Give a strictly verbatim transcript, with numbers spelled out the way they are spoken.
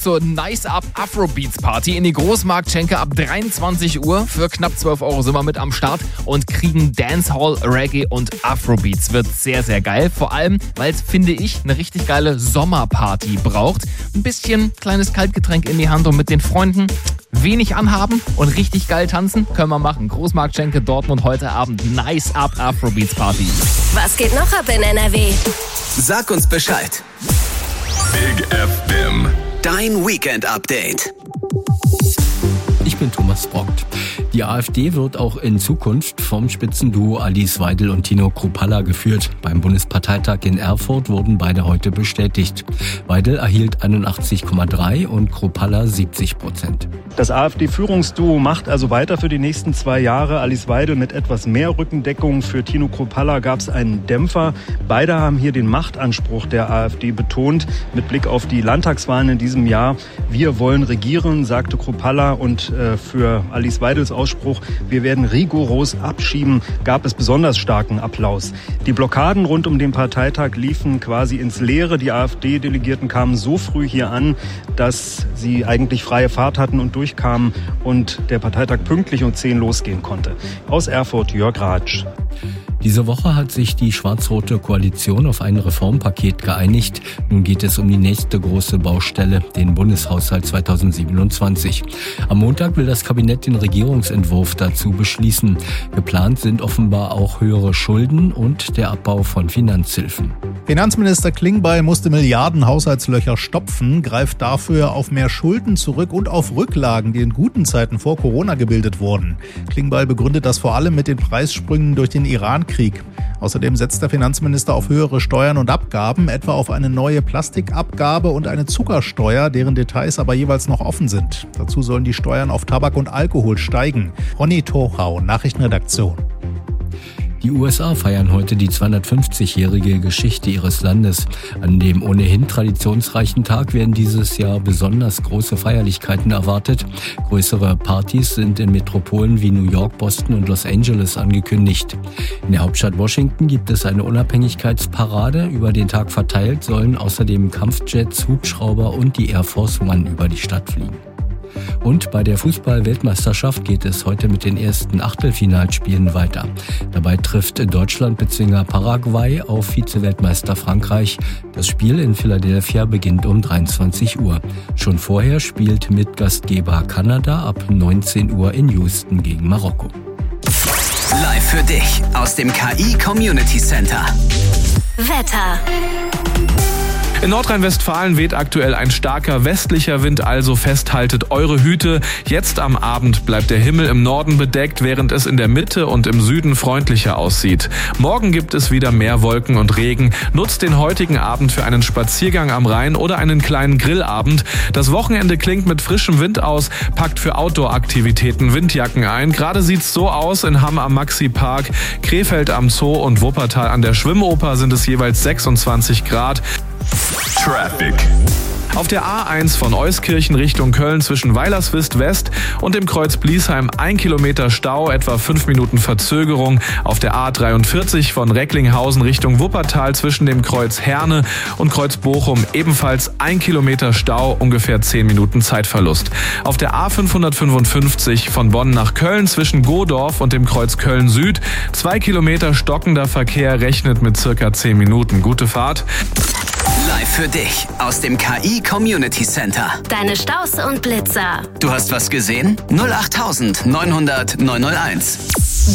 Zur Nice Up Afrobeats Party in die Großmarktschenke ab dreiundzwanzig Uhr. Für knapp zwölf Euro sind wir mit am Start und kriegen Dancehall, Reggae und Afrobeats. Wird sehr, sehr geil. Vor allem, weil es, finde ich, eine richtig geile Sommerparty braucht. Ein bisschen kleines Kaltgetränk in die Hand und mit den Freunden wenig anhaben und richtig geil tanzen können wir machen. Großmarktschenke Dortmund heute Abend. Nice Up Afrobeats Party. Was geht noch ab in N R W? Sag uns Bescheid. Big F M. Dein Weekend-Update. Ich bin Thomas Brockt. Die AfD wird auch in Zukunft vom Spitzenduo Alice Weidel und Tino Kruppalla geführt. Beim Bundesparteitag in Erfurt wurden beide heute bestätigt. Weidel erhielt einundachtzig Komma drei und Kruppalla siebzig Prozent. Das AfD-Führungsduo macht also weiter für die nächsten zwei Jahre. Alice Weidel mit etwas mehr Rückendeckung. Für Tino Kruppalla gab es einen Dämpfer. Beide haben hier den Machtanspruch der AfD betont. Mit Blick auf die Landtagswahlen in diesem Jahr. Wir wollen regieren, sagte Kruppalla. Und äh, für Alice Weidels Ausspruch, wir werden rigoros abschieben, gab es besonders starken Applaus. Die Blockaden rund um den Parteitag liefen quasi ins Leere. Die AfD-Delegierten kamen so früh hier an, dass sie eigentlich freie Fahrt hatten und durchkamen und der Parteitag pünktlich um zehn losgehen konnte. Aus Erfurt, Jörg Ratsch. Diese Woche hat sich die schwarz-rote Koalition auf ein Reformpaket geeinigt. Nun geht es um die nächste große Baustelle, den Bundeshaushalt zweitausendsiebenundzwanzig. Am Montag will das Kabinett den Regierungsentwurf dazu beschließen. Geplant sind offenbar auch höhere Schulden und der Abbau von Finanzhilfen. Finanzminister Klingbeil musste Milliarden Haushaltslöcher stopfen, greift dafür auf mehr Schulden zurück und auf Rücklagen, die in guten Zeiten vor Corona gebildet wurden. Klingbeil begründet das vor allem mit den Preissprüngen durch den Irankrieg. Außerdem setzt der Finanzminister auf höhere Steuern und Abgaben, etwa auf eine neue Plastikabgabe und eine Zuckersteuer, deren Details aber jeweils noch offen sind. Dazu sollen die Steuern auf Tabak und Alkohol steigen. Ronny Tochau, Nachrichtenredaktion. Die U S A feiern heute die zweihundertfünfzigjährige Geschichte ihres Landes. An dem ohnehin traditionsreichen Tag werden dieses Jahr besonders große Feierlichkeiten erwartet. Größere Partys sind in Metropolen wie New York, Boston und Los Angeles angekündigt. In der Hauptstadt Washington gibt es eine Unabhängigkeitsparade. Über den Tag verteilt sollen außerdem Kampfjets, Hubschrauber und die Air Force One über die Stadt fliegen. Und bei der Fußball-Weltmeisterschaft geht es heute mit den ersten Achtelfinalspielen weiter. Dabei trifft Deutschland-Bezwinger Paraguay auf Vize-Weltmeister Frankreich. Das Spiel in Philadelphia beginnt um dreiundzwanzig Uhr. Schon vorher spielt Mitgastgeber Kanada ab neunzehn Uhr in Houston gegen Marokko. Live für dich aus dem K I Community Center. Wetter. In Nordrhein-Westfalen weht aktuell ein starker westlicher Wind, also festhaltet eure Hüte. Jetzt am Abend bleibt der Himmel im Norden bedeckt, während es in der Mitte und im Süden freundlicher aussieht. Morgen gibt es wieder mehr Wolken und Regen. Nutzt den heutigen Abend für einen Spaziergang am Rhein oder einen kleinen Grillabend. Das Wochenende klingt mit frischem Wind aus, packt für Outdoor-Aktivitäten Windjacken ein. Gerade sieht's so aus in Hamm am Maxi-Park, Krefeld am Zoo und Wuppertal an der Schwimmoper sind es jeweils sechsundzwanzig Grad. Traffic. Auf der A eins von Euskirchen Richtung Köln zwischen Weilerswist West und dem Kreuz Bliesheim ein Kilometer Stau, etwa fünf Minuten Verzögerung. Auf der A dreiundvierzig von Recklinghausen Richtung Wuppertal zwischen dem Kreuz Herne und Kreuz Bochum ebenfalls ein Kilometer Stau, ungefähr zehn Minuten Zeitverlust. Auf der A fünfhundertfünfundfünfzig von Bonn nach Köln zwischen Godorf und dem Kreuz Köln Süd zwei Kilometer stockender Verkehr, rechnet mit circa zehn Minuten. Gute Fahrt. Live für dich aus dem K I Community Center. Deine Staus und Blitzer. Du hast was gesehen? null acht neun null null neun null eins.